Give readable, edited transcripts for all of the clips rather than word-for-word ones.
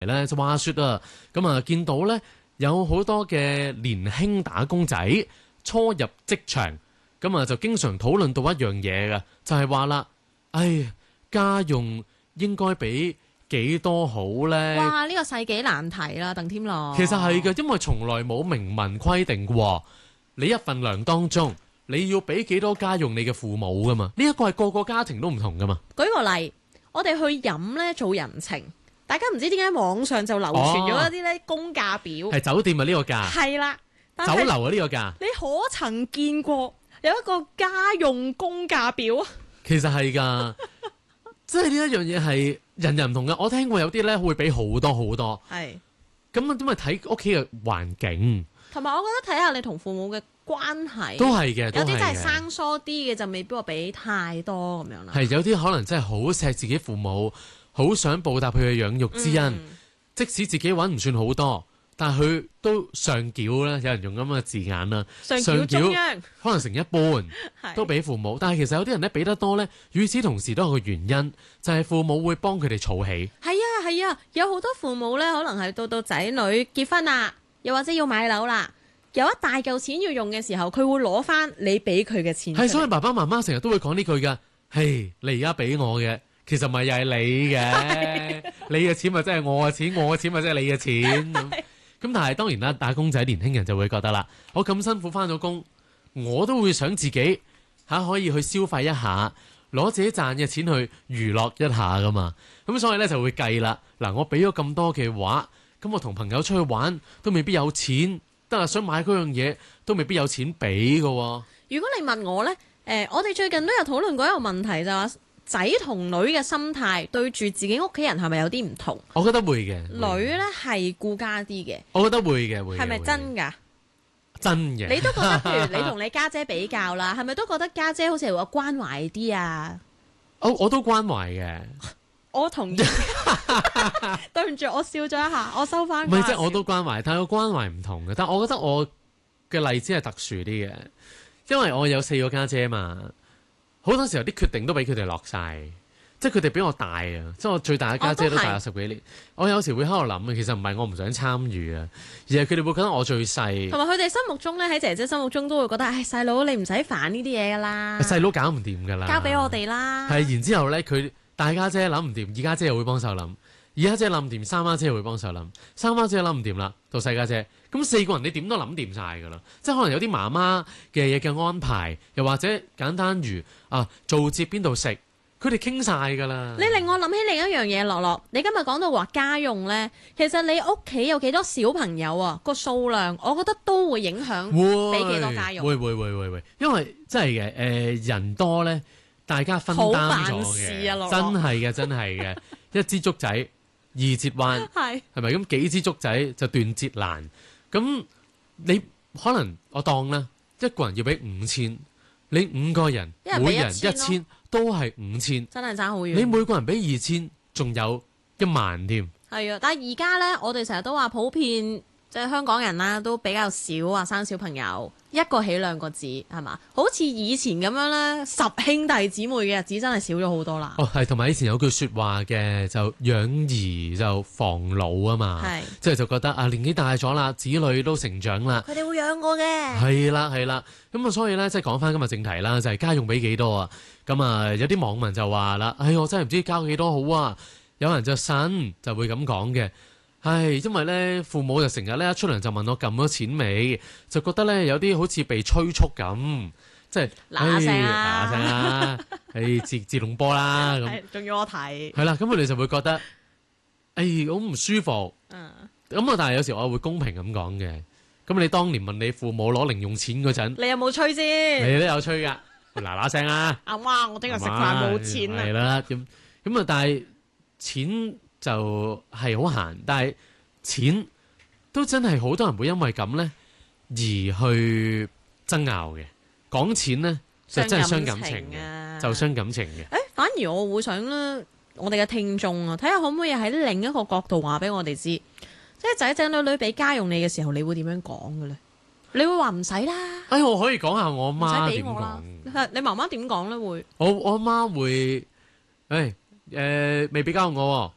咧就話說啊，咁啊見到咧有好多嘅年輕打工仔初入職場，咁啊就經常討論到一樣嘢嘅，就係話啦，家用應該俾幾多好咧？ 哇！呢個世紀難題啦，鄧添樂。 其實係嘅，因為從來冇明文規定過，你一份糧當中你要俾幾多家用你嘅父母噶嘛？呢一個係個個家庭都唔同噶嘛。 舉個例，我哋去飲咧做人情，大家唔知點解網上就流傳咗一啲咧公價表， 係酒店啊呢個價， 係啦， 酒樓啊呢個價， 你可曾見過有一個家用公價表啊？ 其實係㗎，即係呢一樣嘢係人人唔同嘅。我聽過有啲咧會俾好多好多， 係咁啊點解睇屋企嘅環境？ 同埋我覺得睇下你同父母嘅關係都係嘅， 有啲真係生疏啲嘅就未必話俾太多咁樣啦。 係有啲可能真係好錫自己父母，好想報答佢嘅養育之恩，即使自己揾唔算好多，但係佢都上繳啦。有人用咁嘅字眼啦， 上繳中央可能成一半都俾父母。但係其實有啲人咧俾得多咧，與此同時都有個原因，就係父母會幫佢哋儲起。 係啊，有好多父母咧，可能係到仔女結婚啦，又或者要買樓啦，有一大嚿錢要用嘅時候，佢會攞翻你俾佢嘅錢。 係，所以爸爸媽媽成日都會講呢句㗎。嘿，你而家俾我嘅，其實咪又係你嘅，你嘅錢咪真係我嘅錢，我嘅錢咪真係你嘅錢。咁但係當然啦，打工仔年輕人就會覺得啦，我咁辛苦翻咗工，我都會想自己可以去消費一下，攞自己賺嘅錢去娛樂一下噶嘛。咁所以咧就會計啦。嗱，我俾咗咁多嘅話，咁我同朋友出去玩都未必有錢，得係想買嗰樣嘢都未必有錢俾㗎喎。 如果你問我呢，我哋最近都有討論過一個問題，就話仔同女嘅心態對住自己屋企人係咪有啲唔同？ 我覺得會嘅。 女呢係顧家啲嘅， 我覺得會嘅，會嘅。 係咪真㗎？ 真嘅。 你都覺得，譬如你同你家姐比較啦，係咪都覺得家姐好似係話關懷啲啊？ 我都關懷嘅。 我同意。對唔住，我笑咗一下，我收翻。 唔係，即係我都關懷，但係個關懷唔同嘅。但係我覺得我嘅例子係特殊啲嘅，因為我有4個家姐嘛，好多時候啲決定都俾佢哋落晒，即係佢哋比我大啊，即係我最大嘅家姐都大我10幾年。我有時會喺度諗，其實唔係我唔想參與啊，而係佢哋會覺得我最細。 同埋佢哋心目中咧，喺姐姐心目中都會覺得，唉，細佬你唔使煩呢啲嘢噶啦， 細佬搞唔掂噶啦， 交俾我哋啦。 係，然之後咧，佢大家姐諗唔掂，二家姐又會幫手諗。二家姐諗唔掂，三家姐又會幫手諗，三家姐諗唔掂啦，到細家姐，咁4個人你點都諗掂晒噶啦，即係可能有啲媽媽嘅嘢嘅安排，又或者簡單如做節邊度食，佢哋傾晒噶啦。 你令我諗起另一樣嘢，樂樂，你今日講到話家用呢，其實你屋企有幾多小朋友啊？個數量，我覺得都會影響俾幾多家用。 會，因為真係嘅，人多呢，大家分擔咗嘅，真係嘅，一支竹仔2節彎，係咪咁？幾支竹仔就斷節難。咁你可能我當啦，一個人要俾5000，你5個人每人1000，都係5000， 真係爭好遠。 你每個人俾2000，仲有10000添。 係啊，但係而家呢，我哋成日都話普遍即係香港人啦，都比較少話生小朋友，一個起2個子係嘛？好似以前咁樣咧，10兄弟姊妹嘅日子真係少咗好多啦。 係，同埋以前有句説話嘅，就養兒就防老啊嘛，即係就覺得年紀大咗啦，子女都成長啦， 佢哋會養我嘅。係啦，咁啊，所以咧即係講翻今日正題啦，就係家用俾幾多啊？咁啊，有啲網民就話啦，我真係唔知交幾多好啊！有人就呻就會咁講嘅。因為咧父母就成日咧一出糧就問我撳咗錢未，就覺得咧有啲好似被催促咁，即係嗱聲啊， 自動波啦咁， 仲要我睇係啦，咁佢哋就會覺得好唔舒服。咁但係有時我會公平咁講嘅。咁你當年問你父母攞零用錢嗰陣， 你有冇催先？ 你都有催㗎，嗱聲啊！ 阿媽，我聽日食飯冇錢啊！ 係啦，咁啊，但係錢就係好閒，但係錢都真係好多人會因為咁咧而去爭拗嘅。講錢咧就真係傷感情嘅，就傷感情嘅。 反而我會想咧，我哋嘅聽眾啊，睇下可唔可以喺另一個角度話俾我哋知，即係仔仔女女俾家用你嘅時候，你會點樣講嘅咧？你會話唔使啦？ 我可以講下我媽點講。 你媽媽點講咧？會我媽會未俾交我喎。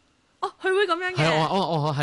哦，佢會咁樣係啊， 嘅。 我